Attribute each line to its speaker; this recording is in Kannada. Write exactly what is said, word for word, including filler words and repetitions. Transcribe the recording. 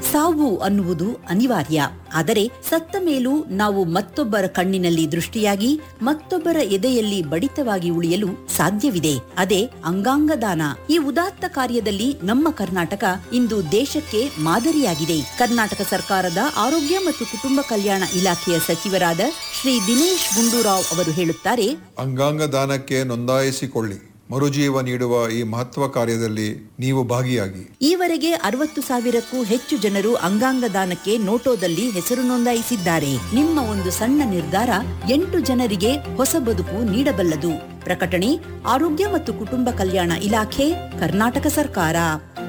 Speaker 1: ಸಾವು ಅನ್ನುವುದು ಅನಿವಾರ್ಯ. ಆದರೆ ಸತ್ತ ಮೇಲೂ ನಾವು ಮತ್ತೊಬ್ಬರ ಕಣ್ಣಿನಲ್ಲಿ ದೃಷ್ಟಿಯಾಗಿ ಮತ್ತೊಬ್ಬರ ಎದೆಯಲ್ಲಿ ಬಡಿತವಾಗಿ ಉಳಿಯಲು ಸಾಧ್ಯವಿದೆ. ಅದೇ ಅಂಗಾಂಗ ದಾನ. ಈ ಉದಾತ್ತ ಕಾರ್ಯದಲ್ಲಿ ನಮ್ಮ ಕರ್ನಾಟಕ ಇಂದು ದೇಶಕ್ಕೆ ಮಾದರಿಯಾಗಿದೆ. ಕರ್ನಾಟಕ ಸರ್ಕಾರದ ಆರೋಗ್ಯ ಮತ್ತು ಕುಟುಂಬ ಕಲ್ಯಾಣ ಇಲಾಖೆಯ ಸಚಿವರಾದ ಶ್ರೀ ದಿನೇಶ್ ಗುಂಡೂರಾವ್ ಅವರು ಹೇಳುತ್ತಾರೆ,
Speaker 2: ಅಂಗಾಂಗ ದಾನಕ್ಕೆ ನೋಂದಾಯಿಸಿಕೊಳ್ಳಿ. ಮರುಜೀವ ನೀಡುವ ಈ ಮಹತ್ವ ಕಾರ್ಯದಲ್ಲಿ ನೀವು ಭಾಗಿಯಾಗಿ.
Speaker 1: ಈವರೆಗೆ ಅರವತ್ತು ಸಾವಿರಕ್ಕೂ ಹೆಚ್ಚು ಜನರು ಅಂಗಾಂಗ ದಾನಕ್ಕೆ ನೋಟೋದಲ್ಲಿ ಹೆಸರು ನೋಂದಾಯಿಸಿದ್ದಾರೆ. ನಿಮ್ಮ ಒಂದು ಸಣ್ಣ ನಿರ್ಧಾರ ಎಂಟು ಜನರಿಗೆ ಹೊಸ ಬದುಕು ನೀಡಬಲ್ಲದು. ಪ್ರಕಟಣೆ ಆರೋಗ್ಯ ಮತ್ತು ಕುಟುಂಬ ಕಲ್ಯಾಣ ಇಲಾಖೆ, ಕರ್ನಾಟಕ ಸರ್ಕಾರ.